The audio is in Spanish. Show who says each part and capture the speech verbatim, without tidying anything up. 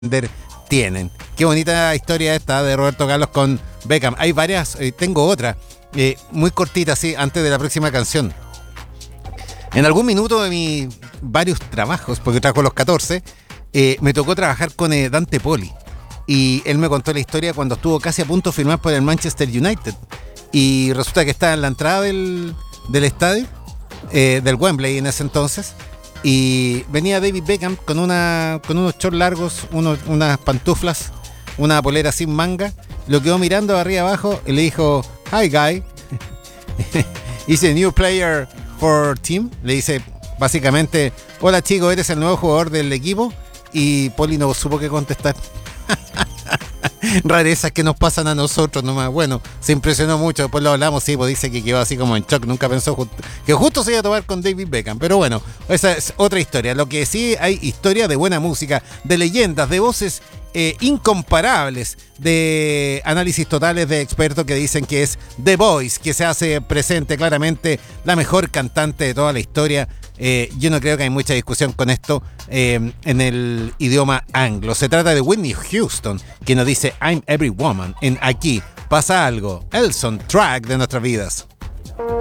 Speaker 1: tienen. Qué bonita historia esta de Roberto Carlos con Beckham. Hay varias, eh, tengo otra, eh, muy cortita, así, antes de la próxima canción. En algún minuto de mis varios trabajos, porque trabajo los catorce, eh, me tocó trabajar con eh, Dante Poli. Y él me contó la historia cuando estuvo casi a punto de firmar por el Manchester United. Y resulta que estaba en la entrada del, del estadio, eh, del Wembley en ese entonces. Y venía David Beckham con una con unos shorts largos, unos, unas pantuflas, una polera sin manga. Lo quedó mirando de arriba abajo y le dijo, "Hi guy, is a new player for team." Le dice básicamente, "Hola chico, ¿eres el nuevo jugador del equipo?" Y Poli no supo qué contestar. Rarezas que nos pasan a nosotros nomás. Bueno, se impresionó mucho, después lo hablamos, sí, pues dice que quedó así como en shock, nunca pensó justo, que justo se iba a tomar con David Beckham, pero bueno, esa es otra historia. Lo que sí hay historia de buena música, de leyendas, de voces eh, incomparables, de análisis totales de expertos que dicen que es The Voice, que se hace presente claramente la mejor cantante de toda la historia. Eh, yo no creo que hay mucha discusión con esto eh, en el idioma anglo. Se trata de Whitney Houston, que nos dice I'm Every Woman en Aquí Pasa Algo, el soundtrack de nuestras vidas.